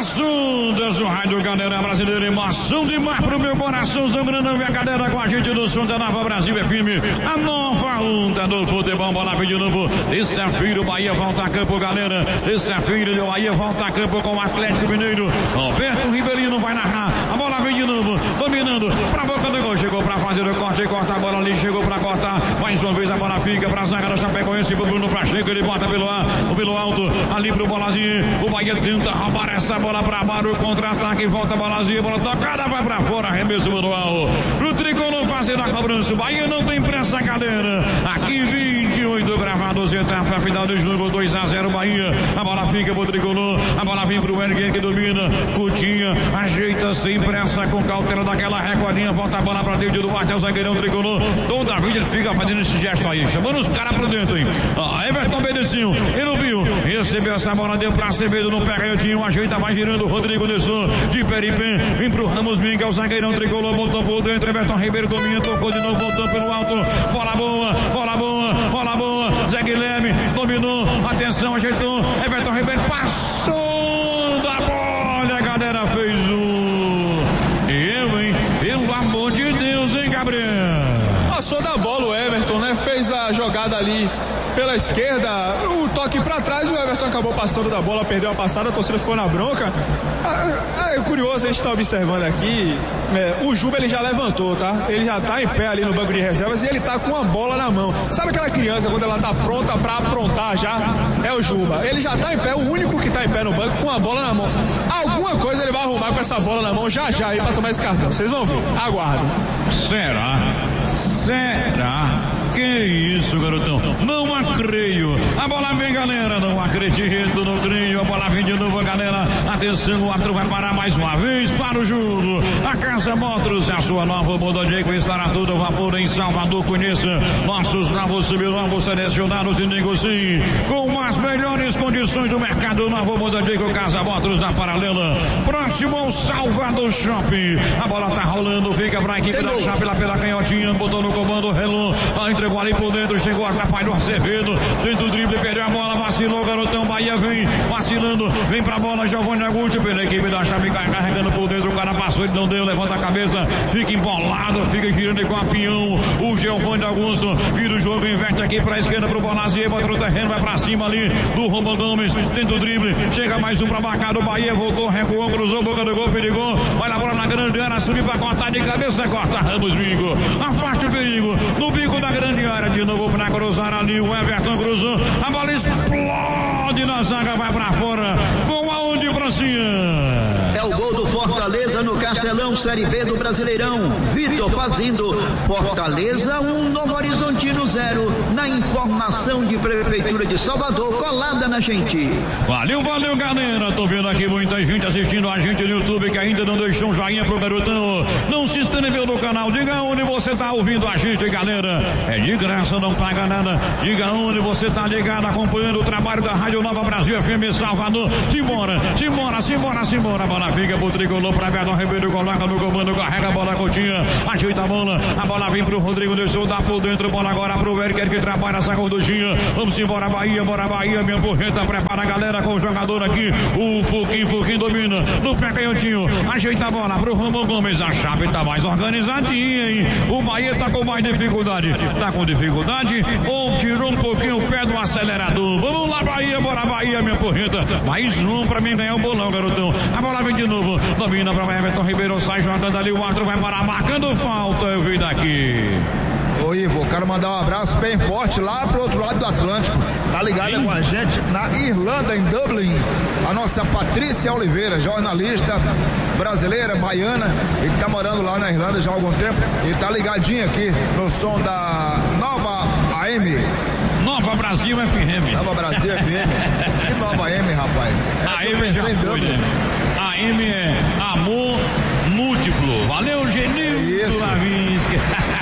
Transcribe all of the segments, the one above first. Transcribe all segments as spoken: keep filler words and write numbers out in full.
Nas ondas do rádio, galera brasileira, emoção demais pro meu coração, sangrando minha cadeira com a gente do som da Nova Brasil F M, a nova onda do futebol. Bola vem de novo, terça-feira o Bahia volta a campo, galera, terça-feira o Bahia volta a campo com o Atlético Mineiro. Roberto Ribeirinho vai narrar, a bola vem de novo, dominando pra boca do gol, chegou pra fazer o corte, corta a bola ali, chegou pra cortar, mais uma vez a bola fica pra zaga da Chapecoense, pro Bruno Pacheco, ele bota pelo ar, pelo alto, ali pro Bolazinho, o Bahia tenta roubar essa bola pra Amaro, contra-ataque, volta a Bolazinho, bola tocada, vai pra fora, arremesso manual, pro Tricolor fazer a cobrança, o Bahia não tem pressa, galera, aqui vinte e oito gravados, etapa final do jogo, dois a zero Bahia, a bola fica pro Tricolor, a bola vem pro Eric que domina, Coutinho, ajeita sem pressa, com cautela daquela recordinha, volta a bola pra dentro do Duarte, é o zagueirão Tricolor, toda vez ele fica fazendo esse gesto aí, chamando os caras pra dentro, hein, ah, Everton obedeceu, ele não viu, recebeu essa bola, deu pra Acevedo no pé canhotinho, ajeita, vai girando, Rodrigo Nestor, de pé em pé, vem pro Ramos Minga, o zagueirão Tricolor, botou por dentro, Everton Ribeiro domina, tocou de novo, voltou pelo alto, bola boa, bola boa, bola boa, Zé Guilherme, dominou, atenção, ajeitou, Everton Ribeiro passou da bola, a galera fez um, eu, hein, pelo amor de Deus, hein, Gabriel? Passou da bola o Everton, né, fez a jogada ali pela esquerda, o toque pra trás, o Everton acabou passando da bola, perdeu a passada, a torcida ficou na bronca. É, é curioso, a gente tá observando aqui, é, o Juba ele já levantou, tá? Ele já tá em pé ali no banco de reservas e ele tá com a bola na mão. Sabe aquela criança quando ela tá pronta pra aprontar já? É o Juba. Ele já tá em pé, o único que tá em pé no banco com a bola na mão. Alguma coisa ele vai arrumar com essa bola na mão já já aí pra tomar esse cartão. Vocês vão ver, aguardem. Será? Será? Que isso, garotão? Não acreio. A bola vem, galera. Não acredito, não creio. A bola vem de novo, galera. Atenção, o árbitro vai parar mais uma vez para o jogo. A Casa Motors, a sua nova Modojeco estará todo vapor em Salvador. Conheça nossos novos seminovos selecionados e negocie com as melhores condições do mercado. Novo Modojeco, Casa Motors na Paralela. Próximo ao Salvador Shopping. A bola tá rolando, fica pra equipe da Chape lá pela canhotinha. Botou no comando, relou. Entregou ali por dentro, chegou, atrapalhou o Acevedo, dentro do drible, perdeu a bola, vacilou, garotão, Bahia vem, vacilando, vem pra bola, Giovanni Augusto, pela equipe da Chape, carregando por dentro, o cara passou, ele não deu, levanta a cabeça, fica embolado, fica girando igual a peão, o Giovanni Augusto, vira o jogo, inverte aqui pra esquerda, pro Bonazier, bota o terreno, vai pra cima ali, do Romão Gomes, dentro do drible, chega mais um pra marcar, o Bahia voltou, recuou, cruzou, boca do gol, perigou, olha a bola na grande área, subiu pra cortar de cabeça, corta, Ramos Bingo, afasta o perigo, no bico da grande área, de novo para cruzar ali, o Everton cruzou, a bola explode na zaga, vai para fora, gol aonde, Francinha? É o gol do Fortaleza no Castelão, Série B do Brasileirão, Vitor fazendo, Fortaleza um, Novo Horizontino zero, na informação de Prefeitura de Salvador, colada na gente. Valeu, valeu, galera, tô vendo aqui muita gente assistindo a gente no YouTube, que ainda não deixou um joinha pro garotão, não se inscreveu no canal, diga onde você tá ouvindo a gente, galera, é de graça, não paga nada, diga onde você tá ligado, acompanhando o trabalho da Rádio Nova Brasil F M Salvador, simbora, simbora, simbora, simbora, a bola fica pro Tricolor, pra Everton Ribeiro, coloca no comando, carrega a bola, Coutinho, ajeita a bola, a bola vem pro Rodrigo, deixou dar por dentro, bola agora pro Eric, que trabalha essa gorduchinha, vamos embora, Bahia, bora Bahia, minha porreta, prepara a galera com o jogador aqui, o Fuquinho, Fuquinho domina, no pé canhotinho, ajeita a bola pro Romão Gomes, a Chape tá mais organizadinha, hein, o Bahia tá com mais dificuldade, tá com dificuldade, ou tirou um pouquinho o pé do acelerador, vamos lá Bahia, bora Bahia, minha porreta, mais um pra mim ganhar o bolão, garotão, a bola vem de novo, domina pra Everton Ribeiro, sai jogando ali, o outro vai parar, marcando falta, eu vi daqui. Ô Ivo, quero mandar um abraço bem forte lá pro outro lado do Atlântico, tá ligada com a gente na Irlanda, em Dublin, a nossa Patrícia Oliveira, jornalista brasileira, baiana, e que tá morando lá na Irlanda já há algum tempo, e tá ligadinha aqui no som da Nova A M. Nova Brasil F M. Nova Brasil F M. Que Nova A M, rapaz? É A M já foi, né? A M é amor múltiplo. Valeu, Genildo Lavinsky.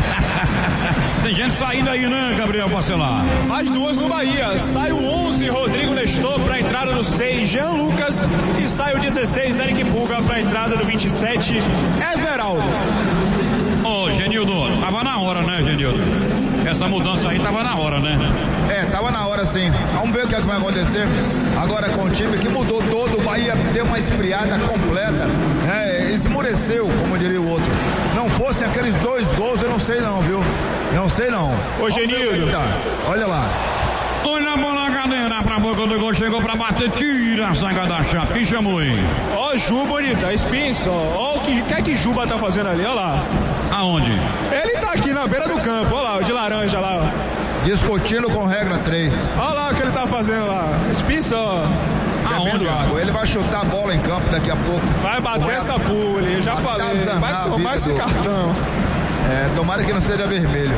Tem gente saindo aí, né, Gabriel Bacelar? Mais duas no Bahia. Sai o onze, Rodrigo Nestor, para a entrada do seis, Jean Lucas. E sai o dezesseis, Eric Puga, para a entrada do vinte e sete, Everaldo. Ô, oh, Genildo, tava na hora, né, Genildo? essa mudança aí tava na hora, né? É, tava na hora sim. Vamos ver o que, é que vai acontecer agora com o time que mudou todo. O Bahia deu uma esfriada completa, né? Esmureceu, como diria o outro. Não fossem aqueles dois gols, eu não sei não, viu? Não sei não. Ô, Genildo. Tá. Olha lá. Olha a bola, galera, pra boca do gol, chegou pra bater, tira a zaga da chapa. Quem chamou aí? Ó, Ju, bonita, Spins, ó, o que, que é que Juba tá fazendo ali, ó lá. Aonde? Ele tá aqui na beira do campo, ó lá, o de laranja lá, ó. Discutindo com regra três. Olha lá o que ele tá fazendo lá. Spins, ó. Bebendo água. Ele vai chutar a bola em campo daqui a pouco. Vai bater vai essa pule, eu já falei. Vai tomar esse do... cartão. É, tomara que não seja vermelho.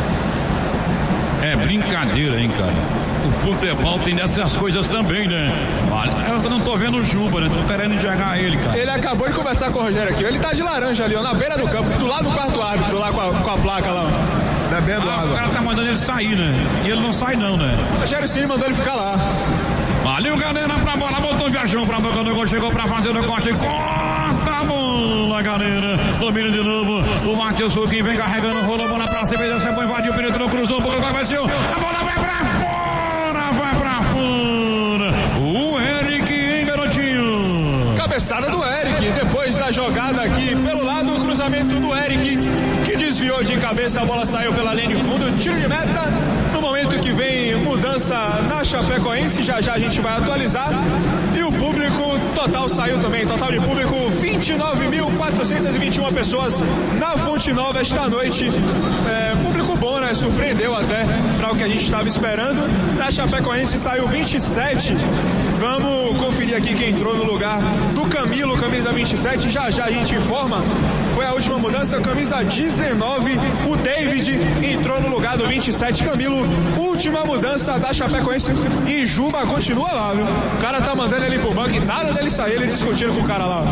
É brincadeira, hein, cara. O futebol tem dessas coisas também, né? Eu não tô vendo o Juba, né? Tô querendo enxergar ele, cara. Ele acabou de conversar com o Rogério aqui. Ele tá de laranja ali, ó, na beira do campo, do lado do quarto árbitro, lá com a, com a placa lá. Bebendo ah, água. O cara tá mandando ele sair, né? E ele não sai não, né? O Rogério Ceni mandou ele ficar lá. Valeu, galera, pra bola, botou o viajão pra boca do gol, chegou pra fazer o corte, corta a bola, galera, domina de novo, o Matheus Suquim vem carregando, rolou a bola pra cima, você foi, invadiu, penetrou, cruzou, um pouco, vai ser, a bola vai pra fora, vai pra fora, o Eric, hein, garotinho? Cabeçada do Eric, depois da jogada aqui, pelo lado, o cruzamento do Eric, que desviou de cabeça, a bola saiu pela linha de fundo, tiro de meta, no momento que vem mudança na Chapecoense, já já a gente vai atualizar, e o público total saiu também, total de público vinte e nove mil quatrocentas e vinte e uma pessoas na Fonte Nova esta noite, é, público bom, né, surpreendeu até para o que a gente estava esperando. Na Chapecoense saiu vinte e sete, vamos conferir aqui quem entrou no lugar do Camilo, camisa vinte e sete, já já a gente informa, foi a última mudança, camisa dezenove, o David entrou no lugar do vinte e sete, Camilo, última mudança da Chapecoense, e Juba continua lá, viu? O cara tá mandando ele pro banco e nada dele sair, ele discutindo com o cara lá.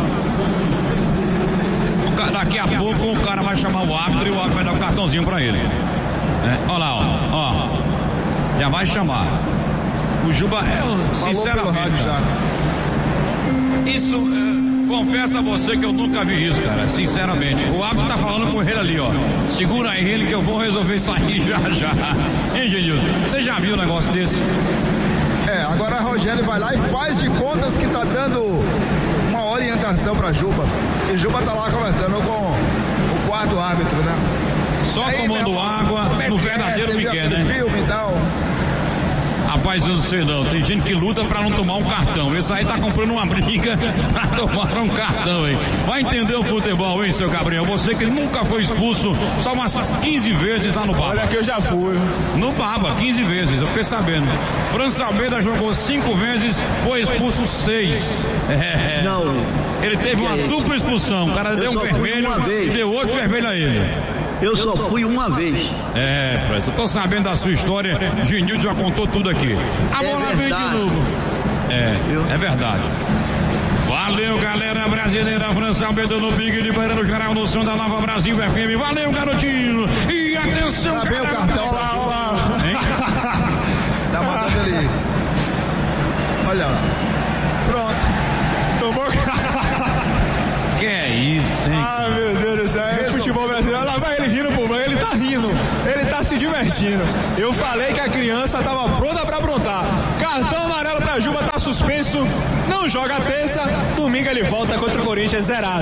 O cara, daqui a pouco o cara vai chamar o árbitro e o árbitro vai dar um cartãozinho pra ele. É, olha lá, ó, ó, já vai chamar. O Juba, é, sinceramente, já. Isso, é, confesso a você que eu nunca vi isso, cara, sinceramente. O árbitro tá falando com ele ali, ó. Segura aí ele que eu vou resolver isso aí já já. Hein, Genildo? Você já viu um negócio desse? É, agora a Rogério vai lá e faz de contas que tá dando uma orientação pra Juba. E Juba tá lá conversando com o quarto árbitro, né? Só aí, tomando meu, água no verdadeiro Miguel, né? Filme e tal. Rapaz, eu não sei não, tem gente que luta pra não tomar um cartão. Esse aí tá comprando uma briga pra tomar um cartão, hein? Vai entender o futebol, hein, seu Gabriel? Você que nunca foi expulso só umas quinze vezes lá no Baba. Olha que eu já fui. No Baba, quinze vezes, eu fiquei sabendo. França Almeida jogou cinco vezes, foi expulso seis. É. Não. Ele teve uma é dupla expulsão. O cara deu um vermelho e deu outro vermelho a ele. Eu só fui uma vez. É, Fred, eu tô sabendo da sua história. Genildo já contou tudo aqui. A é bola vem de novo. É, é verdade. Valeu, galera brasileira. França Almeida no Big de Barreiro Geral no som da Nova Brasil F M. Valeu, garotinho. E atenção, tá bem o cartão lá, olha lá. Tá mandando ali. Olha lá. Pronto. Tomou. Que é isso, hein? Ah, meu Deus do céu, é futebol brasileiro. Lá vai ele rindo pro banho, ele tá rindo, ele tá se divertindo. Eu falei que a criança tava pronta pra aprontar. Cartão amarelo pra Juba, tá suspenso, não joga a terça, domingo ele volta contra o Corinthians zerado.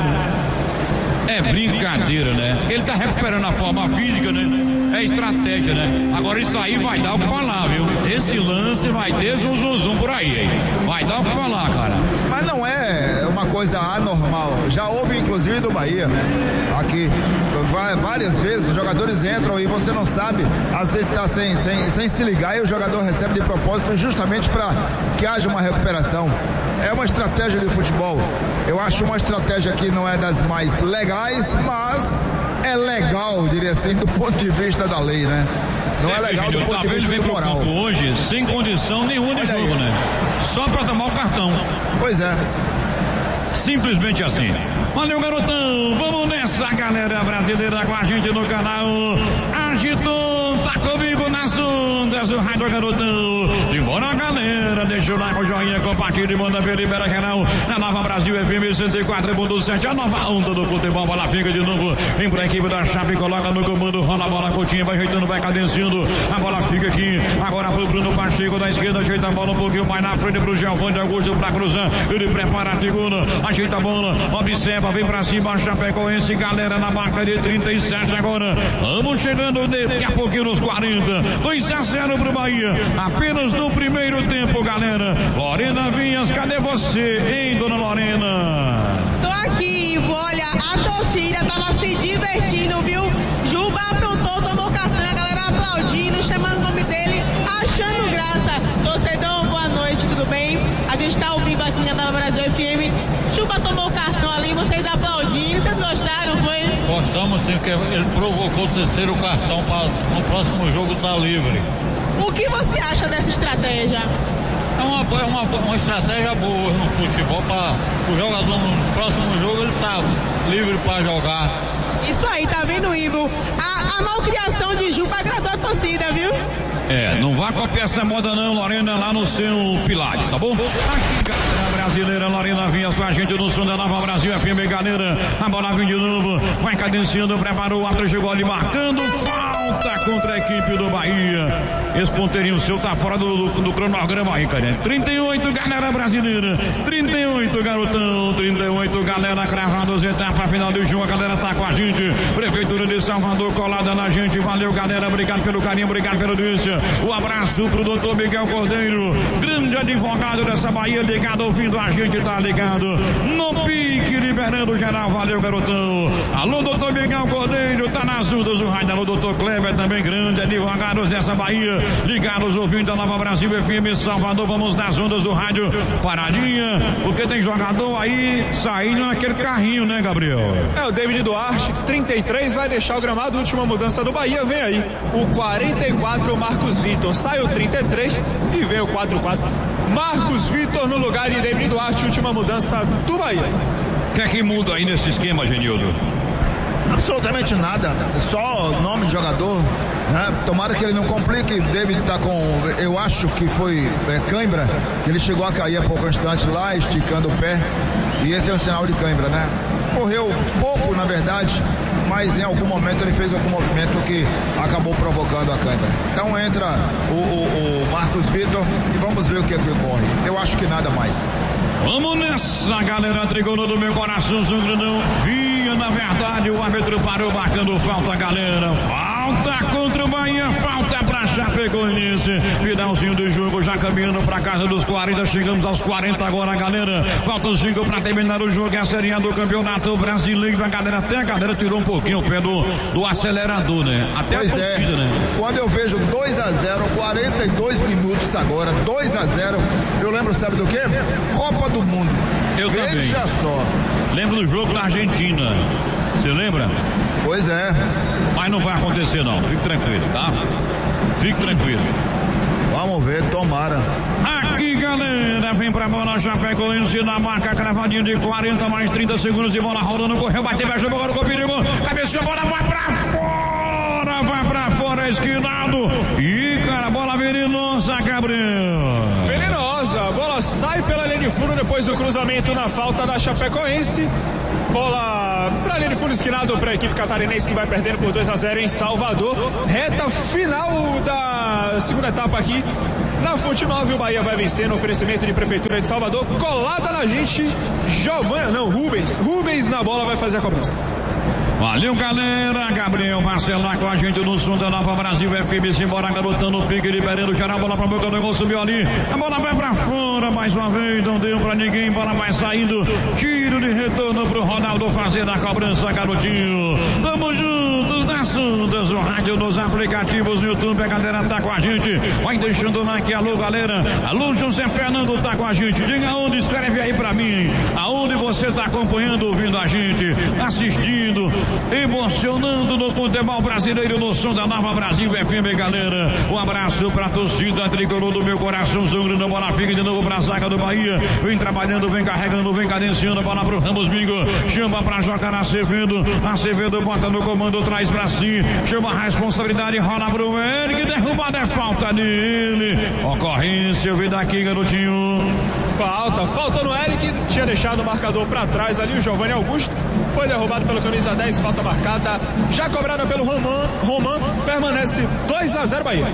É brincadeira, né? Ele tá recuperando a forma física, né? É estratégia, né? Agora isso aí vai dar o que falar, viu? Esse lance vai ter zum zum zum por aí, hein? Vai dar o que falar, cara. Mas não é uma coisa anormal. Já houve, inclusive, do Bahia. Aqui, vai, várias vezes, os jogadores entram e você não sabe, às vezes tá sem, sem, sem se ligar e o jogador recebe de propósito justamente para que haja uma recuperação. É uma estratégia de futebol. Eu acho uma estratégia que não é das mais legais, mas é legal, diria assim, do ponto de vista da lei, né? Não é legal do ponto de vista vem pro moral. Campo hoje sem condição nenhuma de jogo, né? Só pra tomar o cartão. Pois é. Simples assim. Valeu, garotão. Vamos nessa, galera brasileira com a gente no canal. Agitou, tá comigo nas ondas, o Rádio Garotão. Simbora, galera. Deixa o like, o joinha, compartilha e manda ver, libera canal. Na Nova Brasil F M cento e quatro ponto sete, a nova onda do futebol, bola fica de novo, vem pra equipe da Chape, coloca no comando, rola a bola, Coutinho vai ajeitando, vai cadenciando, a bola fica aqui, agora pro Bruno Pacheco da esquerda, ajeita a bola um pouquinho mais na frente pro Giovanni Augusto pra cruzar, ele prepara a segunda, ajeita a bola, observa, vem pra cima, a Chapecoense, galera na marca de trinta e sete agora, vamos chegando daqui a pouquinho nos quarenta, dois a zero pro Bahia, apenas no primeiro tempo, galera. Lorena Vinhas, cadê você, hein, dona Lorena? Tô aqui, Ivo, olha, a torcida tava se divertindo, viu? Juba aprontou, tomou cartão, a galera aplaudindo, chamando o nome dele, achando graça. Torcedor, boa noite, tudo bem? A gente tá ao vivo aqui na Nova Brasil F M. Juba tomou cartão ali, vocês aplaudindo, vocês gostaram, foi? Gostamos sim, porque ele provocou o terceiro cartão para no próximo jogo estar livre. O que você acha dessa estratégia? É uma, é uma, uma estratégia boa no futebol para o jogador no próximo jogo ele tá livre para jogar. Isso aí, tá vendo, Ivo? A, a malcriação de Juba agradou a torcida, viu? É, não vá copiar essa moda não, Lorena, lá no seu Pilates, tá bom? Aqui, galera brasileira, Lorena Vinhas com a gente no som da Nova Brasil F M, galera. A bola vem de novo, vai cadenciando, preparou, o árbitro chegou ali marcando, falta contra a equipe do Bahia. Esse ponteirinho seu tá fora do, do, do cronograma aí, cara. trinta e oito, galera brasileira. trinta e oito, garotão. trinta e oito, galera cravados, etapa final do jogo. A galera tá com a gente. Prefeitura de Salvador colada na gente. Valeu, galera. Obrigado pelo carinho, obrigado pela audiência. Um abraço pro doutor Miguel Cordeiro, grande advogado dessa Bahia, ligado, ouvindo a gente, tá ligado no pique, liberando geral. Valeu, garotão. Alô, doutor Miguel Cordeiro, tá nas ondas do rádio. Alô, doutor Kleber, também grande advogados dessa Bahia, ligados, ouvindo a Nova Brasil F M Salvador. Vamos nas ondas do rádio, paradinha, porque tem jogador aí saindo naquele carrinho, né, Gabriel? É, o David Duarte, trinta e três, vai deixar o gramado. Última mudança do Bahia, vem aí o quarenta e quatro, o Marcos Vitor. Sai o trinta e três e vem o quarenta e quatro, Marcos Vitor no lugar de David Duarte. Última mudança do Bahia. O que é que muda aí nesse esquema, Genildo? Absolutamente nada, só nome de jogador, né? Tomara que ele não complique. David tá com, eu acho que foi é, cãibra, que ele chegou a cair há pouco instante lá, esticando o pé, e esse é um sinal de cãibra, né? Correu pouco, na verdade, mas em algum momento ele fez algum movimento que acabou provocando a cãibra. Então entra o, o, o Marcos Vitor e vamos ver o que é que ocorre. Eu acho que nada mais. Vamos nessa, galera tricolor do meu coração, São Grandão. Vinha, na verdade, o árbitro parou marcando falta, galera. Falta contra o Bahia, falta pra Chapecoense. Finalzinho do jogo, já caminhando pra casa dos quarenta. Chegamos aos quarenta agora, galera. Faltam cinco pra terminar o jogo. É a Série A do Campeonato Brasileiro. A galera, até a galera tirou um pouquinho o pé do, do acelerador, né? Até pois a torcida, é. né? Quando eu vejo dois a zero, quarenta e dois minutos agora, dois a zero, eu lembro, sabe do quê? Copa do Mundo. Eu Veja também. só. Lembro do jogo da Argentina. Você lembra? Pois é. Mas não vai acontecer não, fique tranquilo, tá? Fique tranquilo. Vamos ver, tomara. Aqui, galera, vem pra bola, Chapecoense na marca, cravadinho de quarenta mais trinta segundos e bola rolando, correu, bateu, vai jogar agora com o perigo, cabeceou, bola vai pra fora, vai pra fora, esquinado, e cara, bola venenosa, Gabriel. Venenosa, a bola sai pela linha de fundo depois do cruzamento na falta da Chapecoense. Bola pra linha de fundo, esquinado para a equipe catarinense, que vai perdendo por dois a zero em Salvador. Reta final da segunda etapa aqui na Fonte Nova. O Bahia vai vencer no oferecimento de Prefeitura de Salvador. Colada na gente, Giovanni, não, Rubens. Rubens na bola vai fazer a cobrança. Valeu, galera. Gabriel Marcelar com a gente no som da Nova Brasil F M. Simbora, garotão no pique, liberando o geral. Bola pra boca, o negócio subiu ali. A bola vai pra fora mais uma vez. Não deu pra ninguém. Bola vai saindo. Tiro de retorno pro Ronaldo fazer a cobrança, garotinho. Tamo juntos nas ondas, o rádio, nos aplicativos, no YouTube. A galera tá com a gente. Vai deixando o like. Alô, galera. Alô, José Fernando tá com a gente. Diga onde, escreve aí pra mim. Aonde você tá acompanhando, ouvindo a gente, assistindo, emocionando no futebol brasileiro, no som da Nova Brasil F M, galera. Um abraço pra torcida tricolor do meu coração, São Grande, bola fica de novo pra zaga do Bahia, vem trabalhando, vem carregando, vem cadenciando, bola pro Ramos Bingo, chama pra jogar Acevedo, Acevedo bota no comando, traz pra si, chama a responsabilidade, rola pro Eric, derrubada, é falta dele, ocorrência, eu vi daqui, garotinho. Falta, falta no Eric, tinha deixado o marcador para trás ali, o Giovanni Augusto. Foi derrubado pelo camisa dez, falta marcada. Já cobrada pelo Roman. Roman permanece dois a zero Bahia.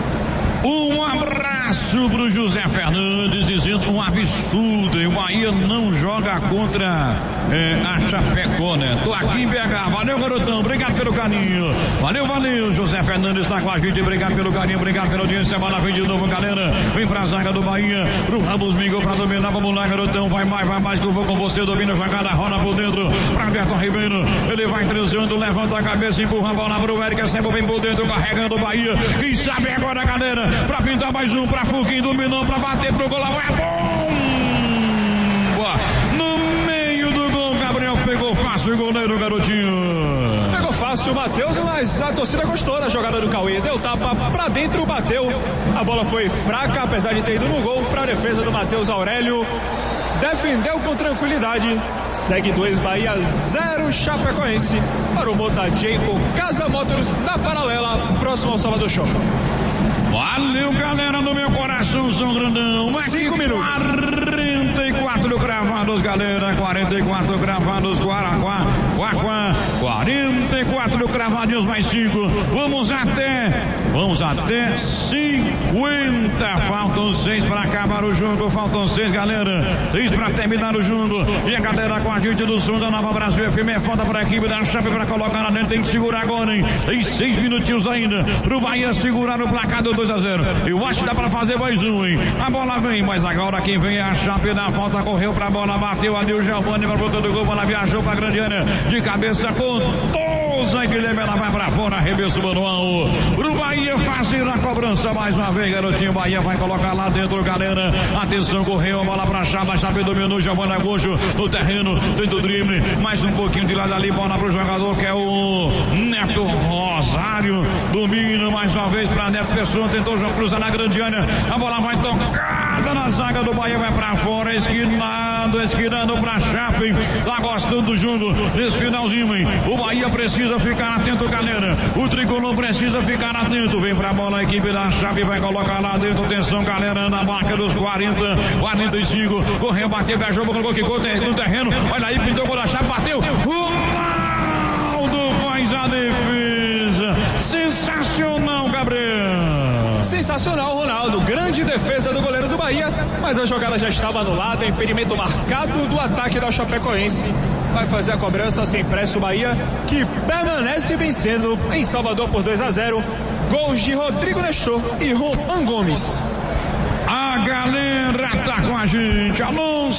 Um abraço pro José Fernandes, dizendo um absurdo, e o Bahia não joga contra é, a Chapecó, né? Tô aqui em B H, valeu garotão, obrigado pelo carinho, valeu, valeu, José Fernandes tá com a gente, obrigado pelo carinho, obrigado pela audiência, bola vem de novo, galera, vem pra zaga do Bahia, pro Ramos Mingou pra dominar, vamos lá garotão, vai mais, vai mais, tu vou com você, domina a jogada, rola por dentro, pra Everton Ribeiro, ele vai transando, levanta a cabeça, empurra a bola pro Eric, sempre vem por dentro, carregando o Bahia, quem sabe agora, galera, pra pintar mais um, pra Furquim, dominou, pra bater pro gol, lá vai a bomba, no meio do gol, Gabriel pegou fácil o goleiro, garotinho. Pegou fácil o Matheus, mas a torcida gostou da jogada do Cauê, deu tapa pra dentro, bateu, a bola foi fraca, apesar de ter ido no gol, pra defesa do Matheus Aurélio, defendeu com tranquilidade, segue dois Bahia, zero Chapecoense, para o Mota Jacob Casa Motors, na paralela, próximo ao Salvador Show. Valeu, galera do meu coração, São Grandão. Cinco minutos. quarenta e quatro cravados, galera. quarenta e quatro cravados, Guaraquá, Guaquá. quarenta e quatro cravadinhos mais cinco. Vamos até, vamos até cinquenta. Faltam seis para acabar o jogo. Faltam seis, galera. Seis para terminar o jogo. E a galera com a gente do som da Nova Brasil F M. É foda para a equipe da Chape para colocar na dentro. Tem que segurar agora, hein? Tem seis minutinhos ainda pro Bahia segurar o placar do dois a zero. Eu acho que dá pra fazer mais um, hein? A bola vem, mas agora quem vem é a Chape da falta, correu pra bola, bateu ali o Giovanni pra boca do gol, bola viajou pra grande área, de cabeça com Touza, Guilherme, ela vai pra fora, arremesso manual. Pro Bahia fazer a cobrança mais uma vez, garotinho. Bahia vai colocar lá dentro, galera. Atenção, correu a bola pra Chape, a Chape dominou, Giovanni Augusto no terreno, dentro do drible, mais um pouquinho de lado ali, bola pro jogador que é o Neto Rosário, domina mais uma vez pra Neto Pessoa, tentou cruzar na grande área, a bola vai tocada na zaga do Bahia, vai pra fora, esquinado, esquinando pra Chape, tá gostando do jogo, nesse finalzinho, hein? O Bahia precisa ficar atento, galera, o tricolor precisa ficar atento, vem pra bola a equipe da Chape, vai colocar lá dentro, atenção, galera, na marca dos quarenta, quarenta e cinco, correu, bateu, viajou, colocou que no terreno, olha aí, pintou o gol da Chape, bateu, Ronaldo faz a defesa, sensacional, Gabriel. Sensacional, Ronaldo, grande defesa do goleiro do Bahia, mas a jogada já estava anulada, impedimento marcado do ataque da Chapecoense. Vai fazer a cobrança sem pressa o Bahia, que permanece vencendo em Salvador por dois a zero. Gols de Rodrigo Nestor e Roman Gomes. A galera tá com a gente. Alô,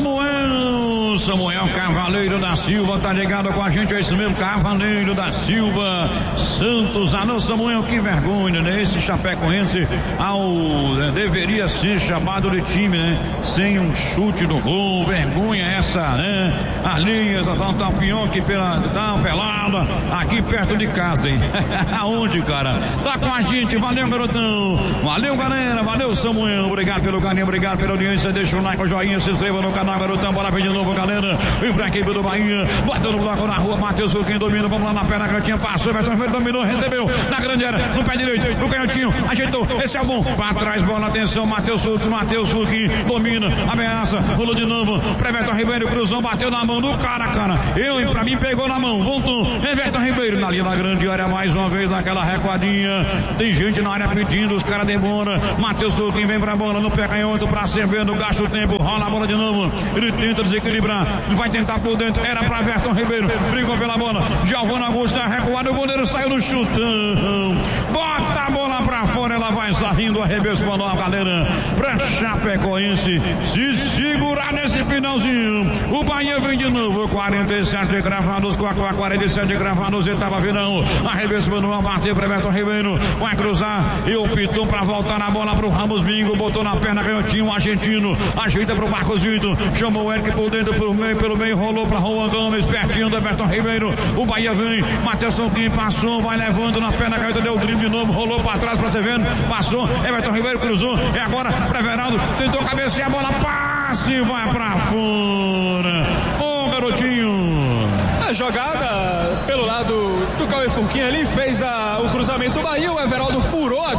Samuel. Samuel Cavaleiro da Silva tá ligado com a gente. É isso mesmo, Cavaleiro da Silva Santos. Alô, Samuel, que vergonha, né? Esse Chapecoense ao, né, deveria ser chamado de time, né? Sem um chute no gol. Vergonha essa, né? As linhas tá, tá pior que pela tá pelada aqui perto de casa, hein? Aonde, cara? Tá com a gente. Valeu, garotão. Valeu, galera. Valeu, Samuel. Obrigado pelo carinho, obrigado pela audiência. Deixa o like, o joinha, se inscreva no canal, garotão. Bora ver de novo, galera. Vem pra equipe do Bahia. Bota no bloco na rua. Matheus Furquim domina. Vamos lá na perna, cantinha. Passou. Everton Ribeiro dominou. Recebeu na grande área. No pé direito. No canhotinho. Ajeitou. Esse é o bom. Pra trás, bola. Atenção. Matheus Furquim. Matheus Furquim domina. Ameaça. Rolou de novo. Pra Everton Ribeiro. Cruzão. Bateu na mão do cara, cara. Eu, e pra mim, pegou na mão. Voltou. Everton Ribeiro. Na linha da grande área. Mais uma vez naquela recuadinha. Tem gente na área pedindo. Os caras demoram. Matheus Furquim vem pra bola. No pé canhoto. Pra Cervendo. Gasta o tempo. Rola a bola de novo. Ele tenta desequilibrar. Vai tentar por dentro. Era pra Everton Ribeiro. Brigou pela bola. Giovanni Augusto tá recuado. O goleiro saiu no chutão. Bota a bola pra fora. Ela vai saindo. Arremesso manual, galera. Pra Chapecoense se segurar nesse finalzinho. O Bahia vem de novo. quarenta e sete gravados. quarenta e sete gravados. Etapa final. Arremesso manual. Bateu pra Everton Ribeiro. Vai cruzar. E o Piton pra voltar na bola pro Ramos Bingo. Botou na perna. Canhotinho. Argentino. Ajeita pro Marcosito. Chamou o Eric por dentro. Pelo meio. Pelo meio. Rolou pra Juan Gomes. Pertinho do Everton Ribeiro. O Bahia vem. Matheus Furquim passou. Vai levando na perna. Canhota. Deu o drible de novo. Rolou pra trás pra Severo. Passou. Everton Ribeiro cruzou. É agora pra Everaldo. Tentou cabecear a bola. Passe. Vai pra fora. Ô, garotinho. A jogada pelo lado do Cauê Furquim ali fez a, o cruzamento do Bahia. O Everaldo furou a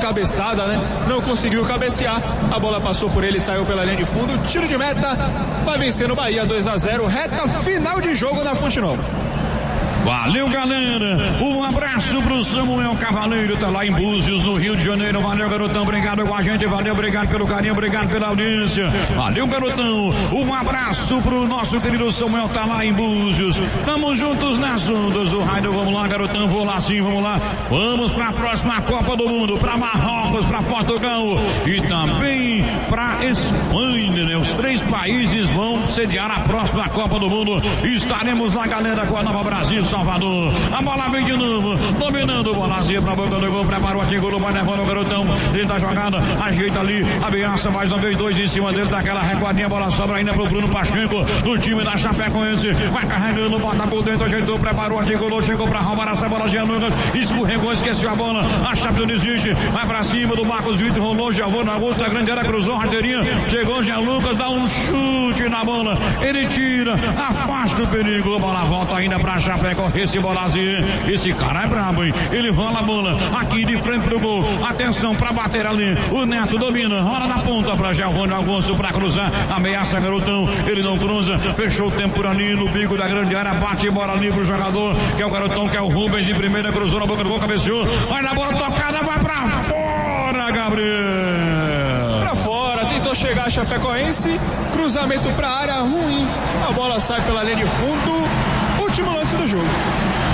cabeçada, né? Não conseguiu cabecear, a bola passou por ele e saiu pela linha de fundo, tiro de meta, vai vencendo o Bahia dois a zero, reta final de jogo na Fonte Nova. Valeu, galera. Um abraço pro Samuel Cavaleiro, tá lá em Búzios, no Rio de Janeiro. Valeu, garotão. Obrigado com a gente. Valeu, obrigado pelo carinho, obrigado pela audiência. Valeu, garotão. Um abraço pro nosso querido Samuel, tá lá em Búzios. Tamo juntos nas ondas do rádio. Vamos lá, garotão. Vou lá sim, vamos lá. Vamos pra próxima Copa do Mundo, pra Marrocos, pra Portugal e também pra Espanha, né? Os três países vão sediar a próxima Copa do Mundo. Estaremos lá, galera, com a Nova Brasil Salvador. A bola vem de novo, dominando, bolazinha pra boca do gol, prepara o atingulo, vai levando o garotão, ele tá jogando, ajeita ali, ameaça mais uma vez, dois em cima dele, daquela recuadinha, a bola sobra ainda pro Bruno Pacheco, do time da Chapecoense, vai carregando, bota por dentro, ajeitou, preparou o atingulo, chegou pra roubar essa bola, Jean Lucas, escorregou, esqueceu a bola, a Chape não desiste, vai pra cima do Marcos Vitor, rolou, Giovanni Augusto, a grande área, cruzou, rasteirinha, chegou Jean Lucas, dá um chute na bola, ele tira, afasta o perigo, a bola volta ainda pra Chapecoense. Esse bolazinho, esse cara é brabo, hein? Ele rola a bola aqui de frente pro gol. Atenção pra bater ali. O Neto domina, rola da ponta pra Giovanni Augusto pra cruzar. Ameaça, garotão. Ele não cruza. Fechou o tempo por ali no bico da grande área. Bate bola ali pro jogador, que é o garotão, que é o Rubens de primeira. Cruzou na boca do gol, cabeceou. Vai na bola tocada, vai pra fora, Gabriel. Pra fora, tentou chegar a Chapecoense. Cruzamento pra área ruim. A bola sai pela linha de fundo. Último lance do jogo.